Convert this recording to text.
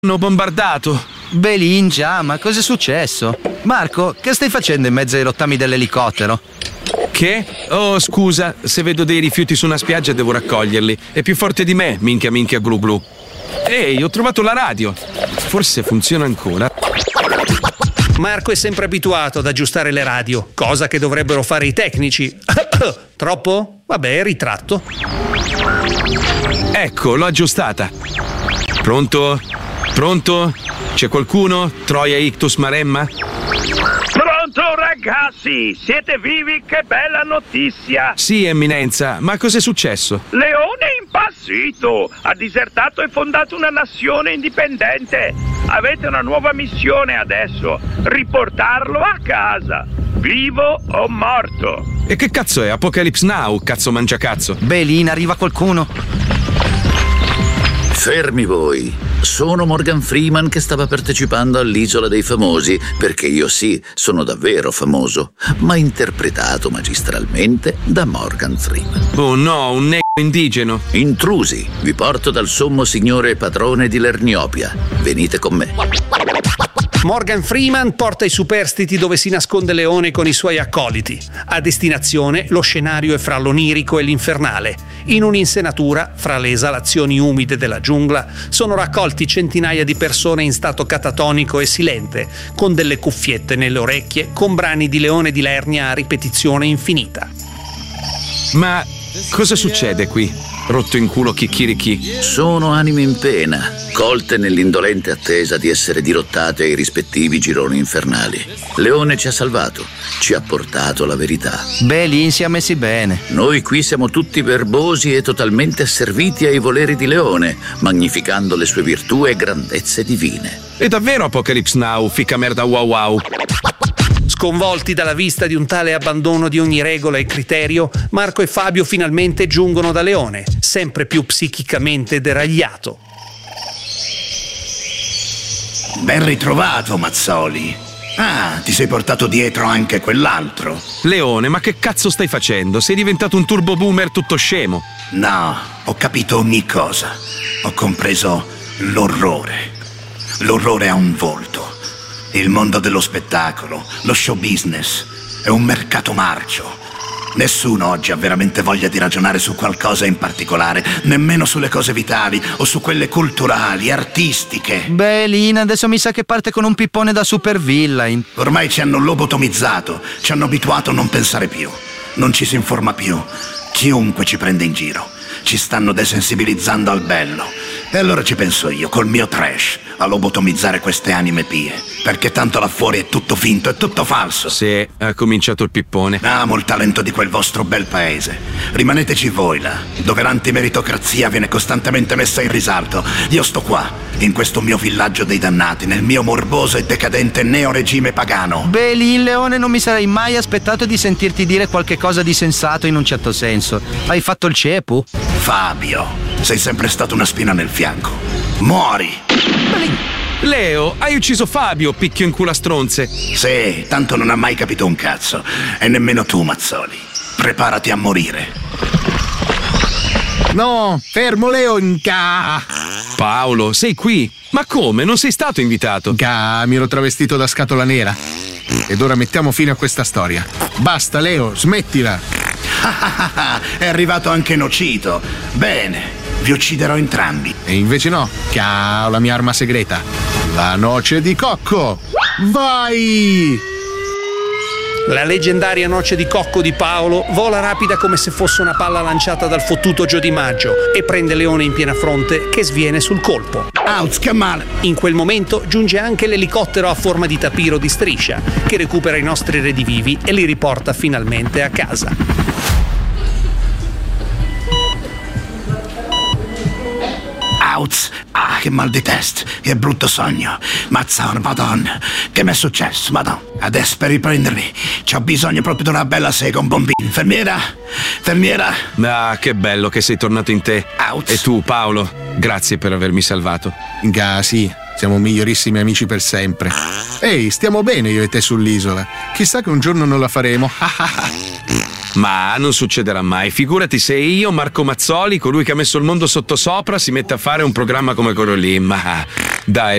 Hanno bombardato. Belin, già, ma cos'è successo? Marco, che stai facendo in mezzo ai rottami dell'elicottero? Che? Oh, scusa, se vedo dei rifiuti su una spiaggia devo raccoglierli. È più forte di me, minchia glu glu. Ehi, ho trovato la radio. Forse funziona ancora. Marco è sempre abituato ad aggiustare le radio, cosa che dovrebbero fare i tecnici. Troppo? Vabbè, ritratto. Ecco, l'ho aggiustata. Pronto? Pronto? C'è qualcuno? Troia ictus maremma? Pronto ragazzi, siete vivi? Che bella notizia! Sì, eminenza, ma cos'è successo? Leone è impazzito, ha disertato e fondato una nazione indipendente. Avete una nuova missione adesso, riportarlo a casa, vivo o morto. E che cazzo è? Apocalypse Now, cazzo mangiacazzo? Belin, arriva qualcuno? Fermi voi. Sono Morgan Freeman che stava partecipando all'Isola dei Famosi, perché io sì, sono davvero famoso, ma interpretato magistralmente da Morgan Freeman. Oh no, un indigeno. Intrusi, vi porto dal sommo signore padrone di Lerniopia. Venite con me. Morgan Freeman porta i superstiti dove si nasconde Leone con i suoi accoliti. A destinazione lo scenario è fra l'onirico e l'infernale. In un'insenatura, fra le esalazioni umide della giungla, sono raccolti centinaia di persone in stato catatonico e silente, con delle cuffiette nelle orecchie, con brani di Leone di Lernia a ripetizione infinita. Ma cosa succede qui? Rotto in culo chicchirichi. Sono anime in pena, colte nell'indolente attesa di essere dirottate ai rispettivi gironi infernali. Leone ci ha salvato, ci ha portato la verità. Belin si è messi bene. Noi qui siamo tutti verbosi e totalmente asserviti ai voleri di Leone, magnificando le sue virtù e grandezze divine. E davvero Apocalypse Now, fica merda wow wow. Sconvolti dalla vista di un tale abbandono di ogni regola e criterio, Marco e Fabio finalmente giungono da Leone, sempre più psichicamente deragliato. Ben ritrovato, Mazzoli. Ah, ti sei portato dietro anche quell'altro. Leone, ma che cazzo stai facendo? Sei diventato un turbo boomer tutto scemo. No, ho capito ogni cosa. Ho compreso l'orrore. L'orrore ha un volto. Il mondo dello spettacolo, lo show business, è un mercato marcio. Nessuno oggi ha veramente voglia di ragionare su qualcosa in particolare, nemmeno sulle cose vitali o su quelle culturali, artistiche. Belin, adesso mi sa che parte con un pippone da supervillain. Ormai ci hanno lobotomizzato, ci hanno abituato a non pensare più. Non ci si informa più. Chiunque ci prende in giro. Ci stanno desensibilizzando al bello. E allora ci penso io, col mio trash, a lobotomizzare queste anime pie. Perché tanto là fuori è tutto finto, è tutto falso. Sì, ha cominciato il pippone. Amo il talento di quel vostro bel paese. Rimaneteci voi là, dove l'antimeritocrazia viene costantemente messa in risalto. Io sto qua, in questo mio villaggio dei dannati, nel mio morboso e decadente neoregime pagano. Belin, Leone, non mi sarei mai aspettato di sentirti dire qualche cosa di sensato in un certo senso. Hai fatto il cepu? Fabio, sei sempre stato una spina nel fianco. Muori! Leo, hai ucciso Fabio, picchio in culo a stronze. Sì, tanto non ha mai capito un cazzo. E nemmeno tu, Mazzoli. Preparati a morire. No, fermo Leo, Paolo, sei qui? Ma come? Non sei stato invitato? Mi ero travestito da scatola nera. Ed ora mettiamo fine a questa storia. Basta Leo, smettila. È arrivato anche Nocito. Bene, vi ucciderò entrambi. E invece no, ho la mia arma segreta. La noce di cocco. Vai! La leggendaria noce di cocco di Paolo vola rapida come se fosse una palla lanciata dal fottuto Gio Di Maggio e prende Leone in piena fronte, che sviene sul colpo. Ouch, che male! In quel momento giunge anche l'elicottero a forma di tapiro di striscia, che recupera i nostri redivivi e li riporta finalmente a casa. Ouch! Ah, che mal di testa, che brutto sogno. Mazzone, madonna, che mi è successo, madonna? Adesso per riprendermi c'ho bisogno proprio di una bella sega, un bombino. Infermiera? Infermiera? Ah, che bello che sei tornato in te. Ouch. E tu, Paolo, grazie per avermi salvato. Sì, siamo migliorissimi amici per sempre. Ehi, stiamo bene io e te sull'isola. Chissà che un giorno non la faremo. Ma non succederà mai. Figurati se io, Marco Mazzoli, colui che ha messo il mondo sottosopra, si mette a fare un programma come quello lì. Ma dai,